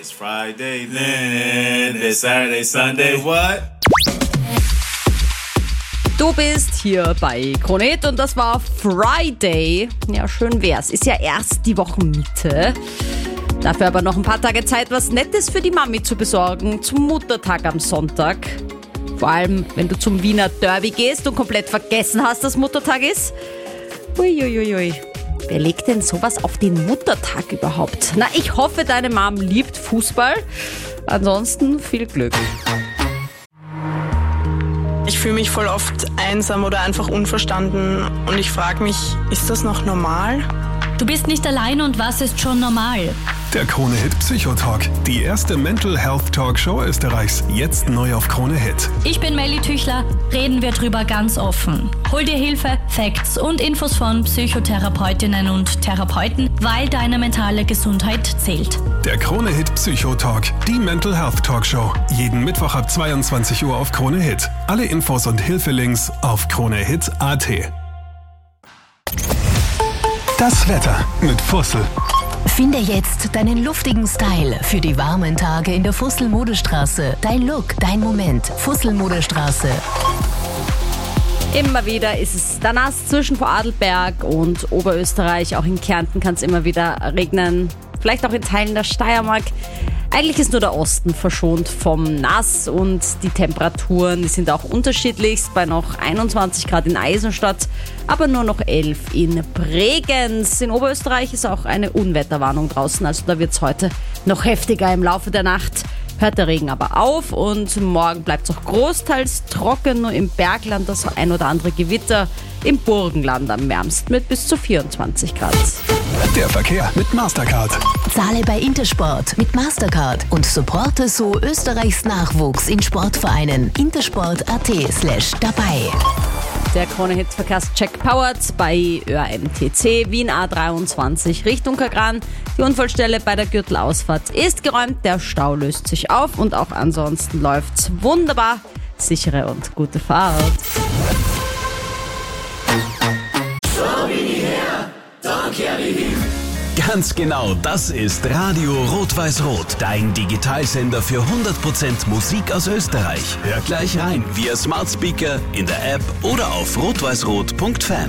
It's Friday, then it's Saturday, Sunday, what? Du bist hier bei Krone Hit und das war Friday. Ja, schön wär's. Ist ja erst die Wochenmitte. Dafür aber noch ein paar Tage Zeit, was Nettes für die Mami zu besorgen zum Muttertag am Sonntag. Vor allem, wenn du zum Wiener Derby gehst und komplett vergessen hast, dass Muttertag ist. Uiuiui. Wer legt denn sowas auf den Muttertag überhaupt? Na, ich hoffe, deine Mom liebt Fußball. Ansonsten viel Glück. Ich fühle mich voll oft einsam oder einfach unverstanden und ich frage mich, ist das noch normal? Du bist nicht allein und was ist schon normal? Der Krone Hit Psychotalk, die erste Mental Health Talkshow Österreichs, jetzt neu auf Krone Hit. Ich bin Melly Tüchler, reden wir drüber ganz offen. Hol dir Hilfe, Facts und Infos von Psychotherapeutinnen und Therapeuten, weil deine mentale Gesundheit zählt. Der Krone Hit Psychotalk, die Mental Health Talkshow, jeden Mittwoch ab 22 Uhr auf Krone Hit. Alle Infos und Hilfelinks auf kronehit.at. Das Wetter mit Fussel. Finde jetzt deinen luftigen Style für die warmen Tage in der Fussel-Modestraße. Dein Look, dein Moment. Fussel-Modestraße. Immer wieder ist es da nass zwischen Vorarlberg und Oberösterreich. Auch in Kärnten kann es immer wieder regnen. Vielleicht auch in Teilen der Steiermark. Eigentlich ist nur der Osten verschont vom Nass und die Temperaturen, die sind auch unterschiedlichst, bei noch 21 Grad in Eisenstadt, aber nur noch 11 in Bregenz. In Oberösterreich ist auch eine Unwetterwarnung draußen, also da wird es heute noch heftiger im Laufe der Nacht. Hört der Regen aber auf und morgen bleibt es auch großteils trocken, nur im Bergland das ein oder andere Gewitter, im Burgenland am wärmsten mit bis zu 24 Grad. Der Verkehr mit Mastercard. Zahle bei Intersport mit Mastercard und supporte so Österreichs Nachwuchs in Sportvereinen. intersport.at/dabei. Der Krone Hit Verkehrscheck powered bei ÖAMTC Wien A23 Richtung Kagran. Die Unfallstelle bei der Gürtelausfahrt ist geräumt, der Stau löst sich auf und auch ansonsten läuft's wunderbar. Sichere und gute Fahrt. Ganz genau, das ist Radio Rot-Weiß-Rot, dein Digitalsender für 100% Musik aus Österreich. Hör gleich rein via Smart Speaker, in der App oder auf rotweißrot.fan.